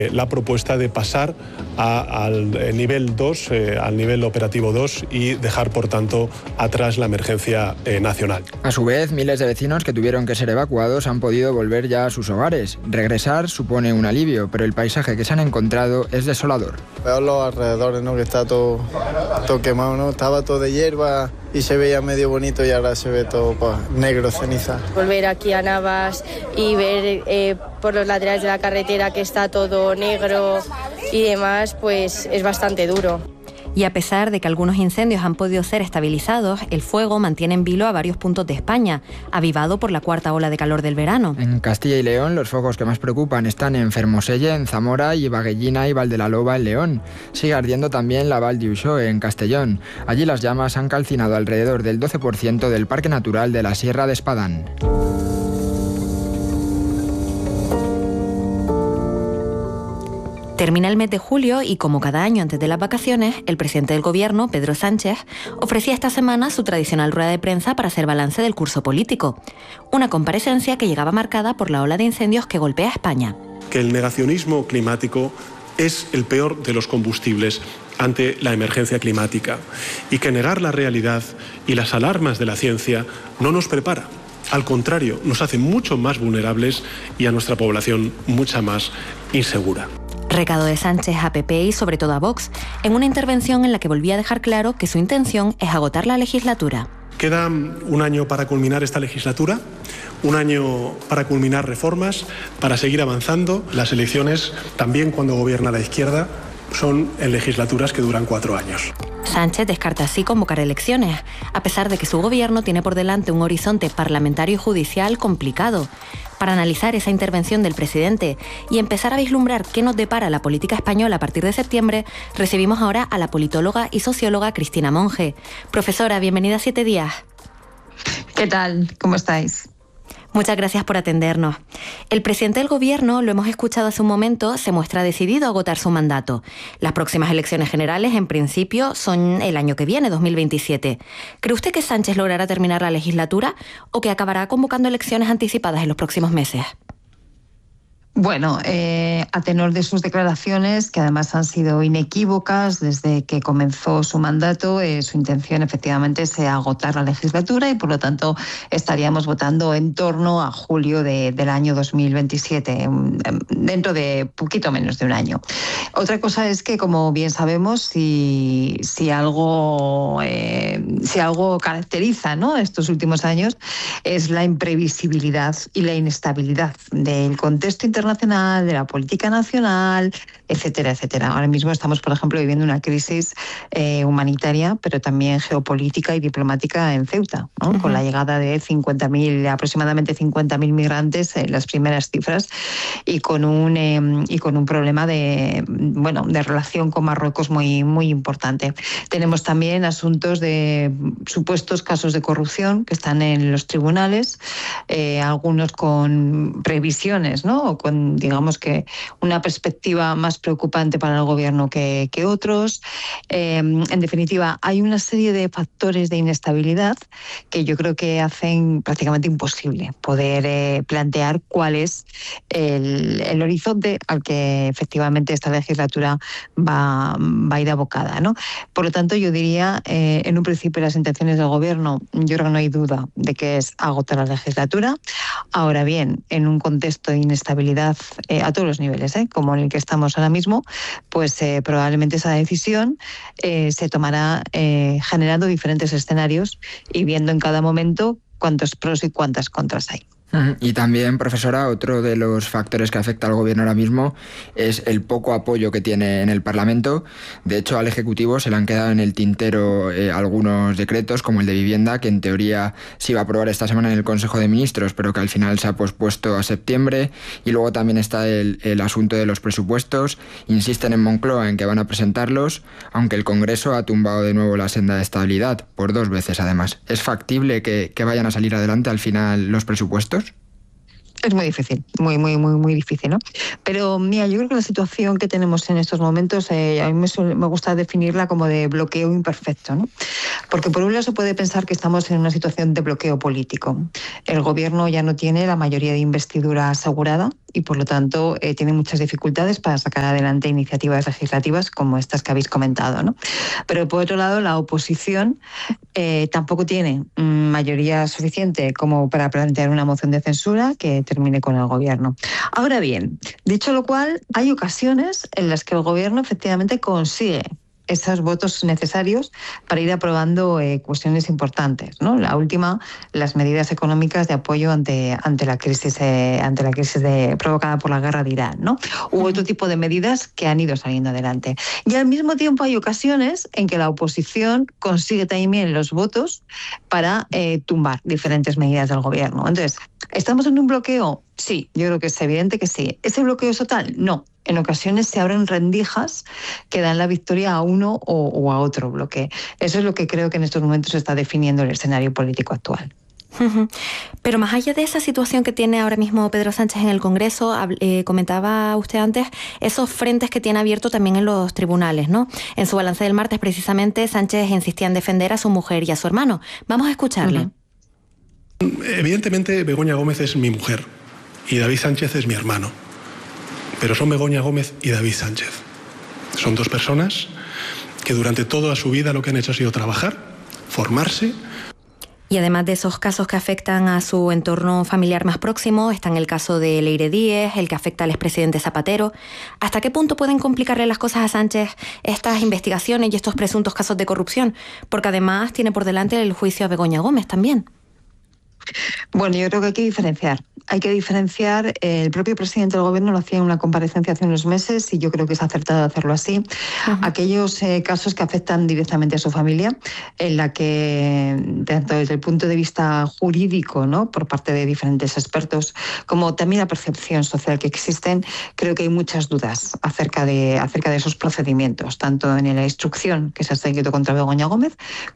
La propuesta de pasar al nivel 2, al nivel operativo 2 y dejar, por tanto, atrás la emergencia nacional. A su vez, miles de vecinos que tuvieron que ser evacuados han podido volver ya a sus hogares. Regresar supone un alivio, pero el paisaje que se han encontrado es desolador. Veo los alrededores, ¿no? Que está todo quemado, ¿no? Estaba todo de hierba y se veía medio bonito y ahora se ve todo negro, ceniza. Volver aquí a Navas y ver por los laterales de la carretera que está todo negro y demás, pues es bastante duro. Y a pesar de que algunos incendios han podido ser estabilizados, el fuego mantiene en vilo a varios puntos de España, avivado por la cuarta ola de calor del verano. En Castilla y León, los focos que más preocupan están en Fermoselle, en Zamora, y Baguellina y Valdelaloba, en León. Sigue ardiendo también la Val d'Uixó, en Castellón. Allí las llamas han calcinado alrededor del 12% del Parque Natural de la Sierra de Espadán. Termina el mes de julio y, como cada año antes de las vacaciones, el presidente del Gobierno, Pedro Sánchez, ofrecía esta semana su tradicional rueda de prensa para hacer balance del curso político. Una comparecencia que llegaba marcada por la ola de incendios que golpea a España. Que el negacionismo climático es el peor de los combustibles ante la emergencia climática y que negar la realidad y las alarmas de la ciencia no nos prepara. Al contrario, nos hace mucho más vulnerables y a nuestra población mucha más insegura. Recado de Sánchez a PP y sobre todo a Vox, en una intervención en la que volvía a dejar claro que su intención es agotar la legislatura. Queda un año para culminar esta legislatura, un año para culminar reformas, para seguir avanzando. Las elecciones, también cuando gobierna la izquierda, son en legislaturas que duran 4 años. Sánchez descarta así convocar elecciones, a pesar de que su gobierno tiene por delante un horizonte parlamentario y judicial complicado. Para analizar esa intervención del presidente y empezar a vislumbrar qué nos depara la política española a partir de septiembre, recibimos ahora a la politóloga y socióloga Cristina Monge. Profesora, bienvenida a 7 días. ¿Qué tal? ¿Cómo estáis? Muchas gracias por atendernos. El presidente del Gobierno, lo hemos escuchado hace un momento, se muestra decidido a agotar su mandato. Las próximas elecciones generales, en principio, son el año que viene, 2027. ¿Cree usted que Sánchez logrará terminar la legislatura o que acabará convocando elecciones anticipadas en los próximos meses? Bueno, a tenor de sus declaraciones, que además han sido inequívocas desde que comenzó su mandato, su intención efectivamente es agotar la legislatura y por lo tanto estaríamos votando en torno a julio del año 2027, dentro de poquito menos de un año. Otra cosa es que, como bien sabemos, si algo caracteriza, ¿no?, estos últimos años, es la imprevisibilidad y la inestabilidad del contexto internacional, de la política nacional, etcétera, etcétera. Ahora mismo estamos, por ejemplo, viviendo una crisis humanitaria, pero también geopolítica y diplomática en Ceuta, ¿no? Con la llegada de aproximadamente 50.000 migrantes, las primeras cifras, y con un problema de relación con Marruecos muy, muy importante. Tenemos también asuntos de supuestos casos de corrupción que están en los tribunales, algunos con previsiones, ¿no?, o con, digamos, que una perspectiva más preocupante para el gobierno que otros. En definitiva, hay una serie de factores de inestabilidad que yo creo que hacen prácticamente imposible poder plantear cuál es el horizonte al que efectivamente esta legislatura va a ir abocada, ¿no? Por lo tanto, yo diría, en un principio, las intenciones del gobierno, yo creo que no hay duda de que es agotar la legislatura. Ahora bien, en un contexto de inestabilidad a todos los niveles, como en el que estamos ahora mismo, pues probablemente esa decisión se tomará generando diferentes escenarios y viendo en cada momento cuántos pros y cuántas contras hay. Y también, profesora, otro de los factores que afecta al gobierno ahora mismo es el poco apoyo que tiene en el Parlamento. De hecho, al Ejecutivo se le han quedado en el tintero algunos decretos, como el de vivienda, que en teoría se iba a aprobar esta semana en el Consejo de Ministros, pero que al final se ha pospuesto a septiembre. Y luego también está el asunto de los presupuestos. Insisten en Moncloa en que van a presentarlos, aunque el Congreso ha tumbado de nuevo la senda de estabilidad, por 2 veces además. ¿Es factible que vayan a salir adelante al final los presupuestos? Es muy difícil, muy, muy, muy, muy difícil, ¿no? Pero mira, yo creo que la situación que tenemos en estos momentos, a mí me gusta definirla como de bloqueo imperfecto, ¿no? Porque por un lado se puede pensar que estamos en una situación de bloqueo político. El gobierno ya no tiene la mayoría de investidura asegurada y por lo tanto tiene muchas dificultades para sacar adelante iniciativas legislativas como estas que habéis comentado, ¿no? Pero por otro lado, la oposición tampoco tiene mayoría suficiente como para plantear una moción de censura que termine con el gobierno. Ahora bien, dicho lo cual, hay ocasiones en las que el gobierno efectivamente consigue esos votos necesarios para ir aprobando cuestiones importantes, ¿no? La última, las medidas económicas de apoyo ante la crisis provocada por la guerra de Irán, ¿no? U otro tipo de medidas que han ido saliendo adelante. Y al mismo tiempo hay ocasiones en que la oposición consigue también los votos para tumbar diferentes medidas del gobierno. Entonces, ¿estamos en un bloqueo? Sí, yo creo que es evidente que sí. ¿Ese bloqueo es total? No. En ocasiones se abren rendijas que dan la victoria a uno o a otro bloque. Eso es lo que creo que en estos momentos está definiendo el escenario político actual. Pero más allá de esa situación que tiene ahora mismo Pedro Sánchez en el Congreso, comentaba usted antes esos frentes que tiene abierto también en los tribunales, ¿no? En su balance del martes, precisamente, Sánchez insistía en defender a su mujer y a su hermano. Vamos a escucharle. Evidentemente, Begoña Gómez es mi mujer y David Sánchez es mi hermano. Pero son Begoña Gómez y David Sánchez. Son dos personas que durante toda su vida lo que han hecho ha sido trabajar, formarse. Y además de esos casos que afectan a su entorno familiar más próximo, están el caso de Leire Díez, el que afecta al expresidente Zapatero. ¿Hasta qué punto pueden complicarle las cosas a Sánchez estas investigaciones y estos presuntos casos de corrupción? Porque además tiene por delante el juicio a Begoña Gómez también. Bueno, yo creo que hay que diferenciar. El propio presidente del gobierno lo hacía en una comparecencia hace unos meses y yo creo que es acertado hacerlo así. Aquellos casos que afectan directamente a su familia, en la que, tanto desde el punto de vista jurídico, ¿no?, por parte de diferentes expertos, como también la percepción social que existen, creo que hay muchas dudas acerca de esos procedimientos, tanto en la instrucción que se ha seguido contra Begoña Gómez,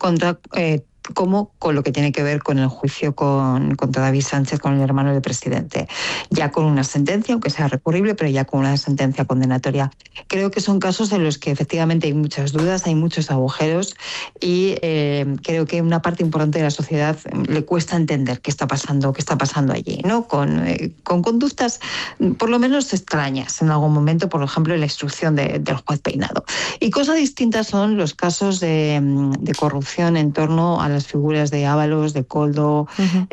como con lo que tiene que ver con el juicio contra David Sánchez, con el hermano del presidente. Ya con una sentencia, aunque sea recurrible, pero ya con una sentencia condenatoria. Creo que son casos en los que efectivamente hay muchas dudas, hay muchos agujeros y creo que una parte importante de la sociedad le cuesta entender qué está pasando allí, ¿no? Con conductas por lo menos extrañas en algún momento, por ejemplo, en la instrucción del juez Peinado. Y cosas distintas son los casos de corrupción en torno a las figuras de Ábalos, de Koldo,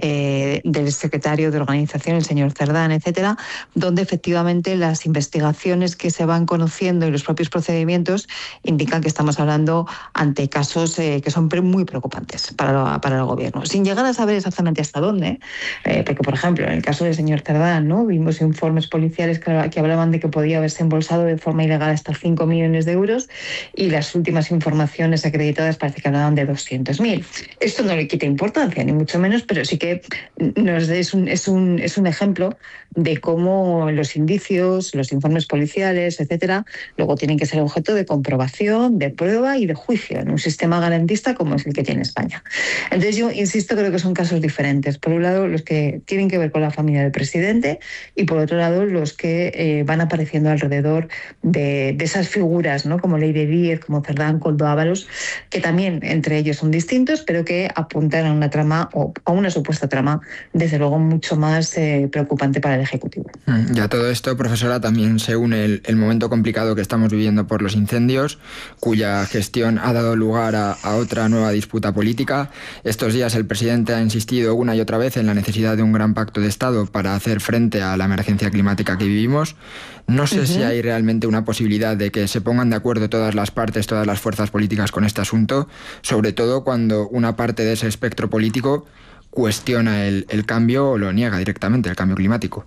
del secretario de organización, el señor Cerdán, etcétera, donde efectivamente las investigaciones que se van conociendo y los propios procedimientos indican que estamos hablando ante casos que son muy preocupantes para el gobierno, sin llegar a saber exactamente hasta dónde, porque, por ejemplo, en el caso del señor Cerdán, ¿no?, vimos informes policiales que hablaban de que podía haberse embolsado de forma ilegal hasta 5 millones de euros y las últimas informaciones acreditadas parece que hablaban de 200.000. Esto no le quita importancia, ni mucho menos, pero sí que es un ejemplo de cómo los indicios, los informes policiales, etcétera, luego tienen que ser objeto de comprobación, de prueba y de juicio en un sistema garantista como es el que tiene España. Entonces yo insisto, creo que son casos diferentes. Por un lado, los que tienen que ver con la familia del presidente y por otro lado, los que van apareciendo alrededor de esas figuras, ¿no?, como Leire Díez, como Cerdán, Koldo, Ábalos, que también entre ellos son distintos, pero que apuntan a una trama o a una supuesta trama, desde luego, mucho más preocupante para el Ejecutivo. Y a todo esto, profesora, también se une el momento complicado que estamos viviendo por los incendios, cuya gestión ha dado lugar a otra nueva disputa política. Estos días el presidente ha insistido una y otra vez en la necesidad de un gran pacto de Estado para hacer frente a la emergencia climática que vivimos. No sé si hay realmente una posibilidad de que se pongan de acuerdo todas las partes, todas las fuerzas políticas con este asunto, sobre todo cuando una parte de ese espectro político cuestiona el cambio o lo niega directamente, el cambio climático.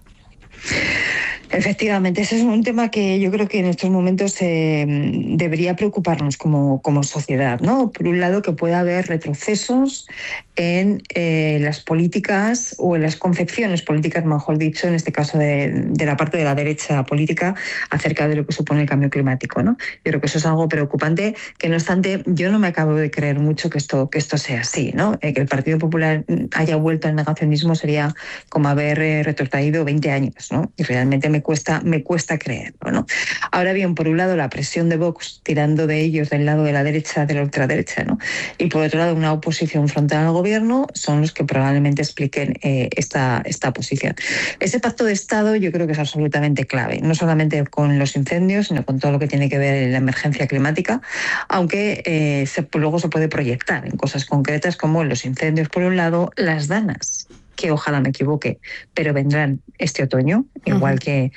Efectivamente, ese es un tema que yo creo que en estos momentos debería preocuparnos como sociedad, ¿no? Por un lado, que pueda haber retrocesos en las políticas o en las concepciones políticas, mejor dicho, en este caso de la parte de la derecha política, acerca de lo que supone el cambio climático, ¿no? Yo creo que eso es algo preocupante, que no obstante, yo no me acabo de creer mucho que esto sea así, ¿no? Que el Partido Popular haya vuelto al negacionismo sería como haber retrotraído 20 años, ¿no? Y realmente me cuesta creerlo, ¿no? Ahora bien, por un lado, la presión de Vox tirando de ellos del lado de la derecha, de la ultraderecha, ¿no? Y por otro lado, una oposición frontal al gobierno son los que probablemente expliquen esta posición. Ese pacto de Estado yo creo que es absolutamente clave, no solamente con los incendios, sino con todo lo que tiene que ver en la emergencia climática, aunque luego se puede proyectar en cosas concretas como los incendios por un lado, las danas, que ojalá me equivoque, pero vendrán este otoño, igual que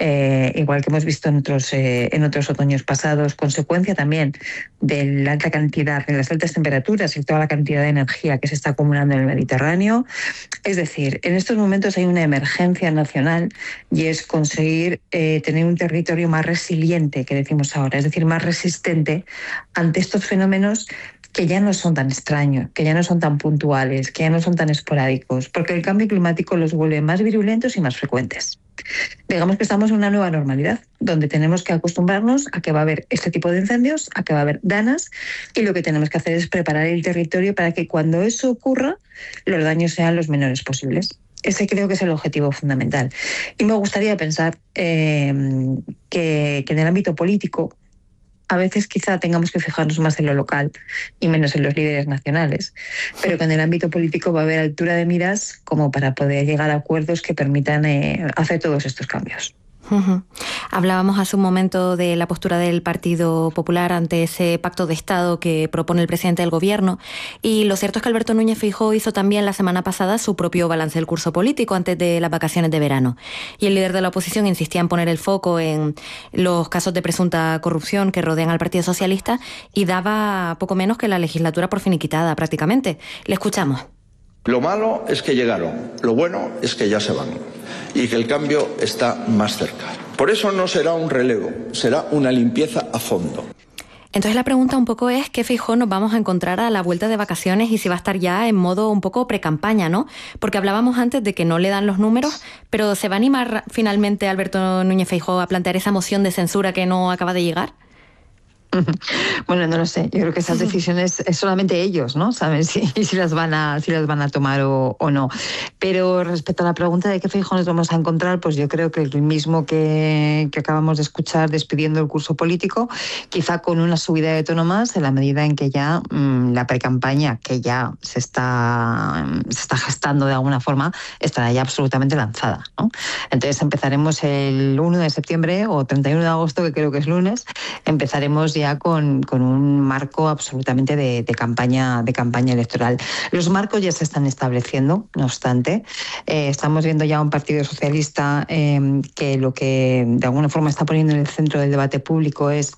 hemos visto en otros otoños pasados, consecuencia también de la alta cantidad, de las altas temperaturas y toda la cantidad de energía que se está acumulando en el Mediterráneo. Es decir, en estos momentos hay una emergencia nacional y es conseguir tener un territorio más resiliente, que decimos ahora, es decir, más resistente ante estos fenómenos que ya no son tan extraños, que ya no son tan puntuales, que ya no son tan esporádicos, porque el cambio climático los vuelve más virulentos y más frecuentes. Digamos que estamos en una nueva normalidad, donde tenemos que acostumbrarnos a que va a haber este tipo de incendios, a que va a haber danas, y lo que tenemos que hacer es preparar el territorio para que cuando eso ocurra, los daños sean los menores posibles. Ese creo que es el objetivo fundamental. Y me gustaría pensar que en el ámbito político, a veces quizá tengamos que fijarnos más en lo local y menos en los líderes nacionales, pero que en el ámbito político va a haber altura de miras como para poder llegar a acuerdos que permitan hacer todos estos cambios. Hablábamos hace un momento de la postura del Partido Popular ante ese pacto de Estado que propone el presidente del Gobierno, y lo cierto es que Alberto Núñez Feijóo hizo también la semana pasada su propio balance del curso político antes de las vacaciones de verano, y el líder de la oposición insistía en poner el foco en los casos de presunta corrupción que rodean al Partido Socialista y daba poco menos que la legislatura por finiquitada prácticamente. Le escuchamos. Lo malo es que llegaron, lo bueno es que ya se van y que el cambio está más cerca. Por eso no será un relevo, será una limpieza a fondo. Entonces la pregunta un poco es qué Feijóo nos vamos a encontrar a la vuelta de vacaciones y si va a estar ya en modo un poco precampaña, ¿no? Porque hablábamos antes de que no le dan los números, pero ¿se va a animar finalmente Alberto Núñez Feijóo a plantear esa moción de censura que no acaba de llegar? Bueno, no lo sé. Yo creo que esas decisiones es solamente ellos, ¿no? Saben si las van a tomar o no. Pero respecto a la pregunta de qué Feijóo nos vamos a encontrar, pues yo creo que el mismo que acabamos de escuchar despidiendo el curso político, quizá con una subida de tono más en la medida en que ya la precampaña, que ya se está gestando de alguna forma, estará ya absolutamente lanzada, ¿no? Entonces empezaremos el 1 de septiembre o 31 de agosto, que creo que es lunes, empezaremos ya con un marco absolutamente de campaña electoral. Los marcos ya se están estableciendo, no obstante. Estamos viendo ya un Partido Socialista que lo que de alguna forma está poniendo en el centro del debate público es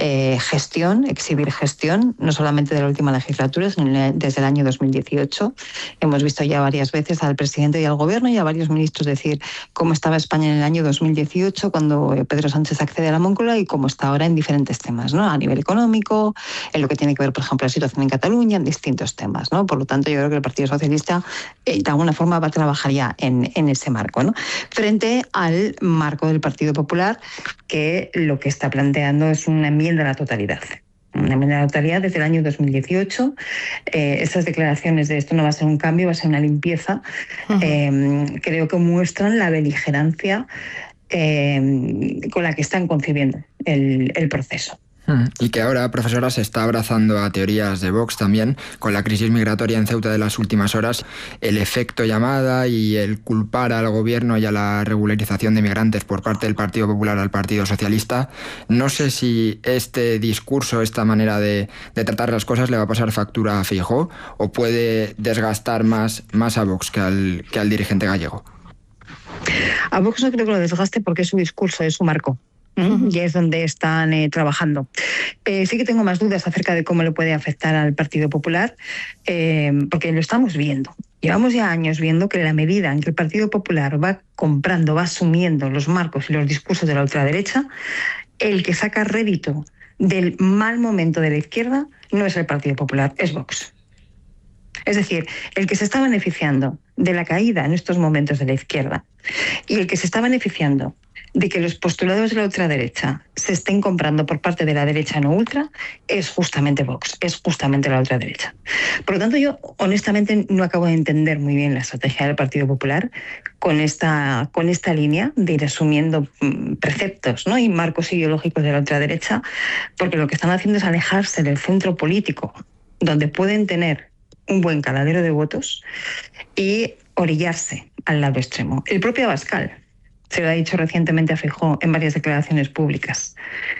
exhibir gestión, no solamente de la última legislatura, sino desde el año 2018. Hemos visto ya varias veces al presidente y al gobierno y a varios ministros decir cómo estaba España en el año 2018 cuando Pedro Sánchez accede a la Moncloa y cómo está ahora en diferentes temas, ¿no? A nivel económico, en lo que tiene que ver, por ejemplo, la situación en Cataluña, en distintos temas, ¿no? Por lo tanto, yo creo que el Partido Socialista de alguna forma va a trabajar ya en ese marco, ¿no? Frente al marco del Partido Popular, que lo que está planteando es una enmienda a la totalidad. Una enmienda a la totalidad desde el año 2018. Estas declaraciones de esto no va a ser un cambio, va a ser una limpieza. Creo que muestran la beligerancia con la que están concibiendo el proceso. Y que ahora, profesora, se está abrazando a teorías de Vox también, con la crisis migratoria en Ceuta de las últimas horas, el efecto llamada y el culpar al gobierno y a la regularización de migrantes por parte del Partido Popular al Partido Socialista. No sé si este discurso, esta manera de tratar las cosas le va a pasar factura a Feijóo o puede desgastar más a Vox que al dirigente gallego. A Vox no creo que lo desgaste porque es su discurso, es su marco. Y es donde están trabajando. Sí que tengo más dudas acerca de cómo le puede afectar al Partido Popular, porque lo estamos viendo. Llevamos ya años viendo que en la medida en que el Partido Popular va comprando, va asumiendo los marcos y los discursos de la ultraderecha, el que saca rédito del mal momento de la izquierda no es el Partido Popular, es Vox. Es decir, el que se está beneficiando de la caída en estos momentos de la izquierda y el que se está beneficiando de que los postulados de la ultraderecha se estén comprando por parte de la derecha no ultra es justamente Vox, es justamente la ultraderecha. Por lo tanto, yo honestamente no acabo de entender muy bien la estrategia del Partido Popular con esta línea de ir asumiendo preceptos, ¿no?, y marcos ideológicos de la ultraderecha, porque lo que están haciendo es alejarse del centro político, donde pueden tener un buen caladero de votos, y orillarse al lado extremo. El propio Abascal se lo ha dicho recientemente a Feijóo en varias declaraciones públicas.